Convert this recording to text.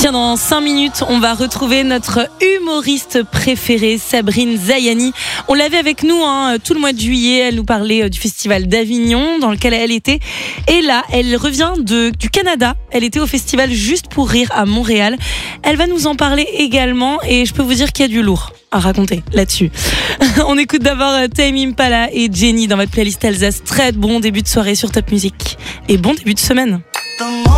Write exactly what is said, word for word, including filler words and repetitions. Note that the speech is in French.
Tiens, dans cinq minutes, on va retrouver notre humoriste préférée, Sabrine Zayani. On l'avait avec nous hein, tout le mois de juillet. Elle nous parlait du festival d'Avignon dans lequel elle était. Et là, elle revient de, du Canada. Elle était au festival Juste pour rire à Montréal. Elle va nous en parler également et je peux vous dire qu'il y a du lourd à raconter là-dessus. On écoute d'abord Tame Impala et Jenny dans votre playlist Alsace. Très bon début de soirée sur Top Music et bon début de semaine.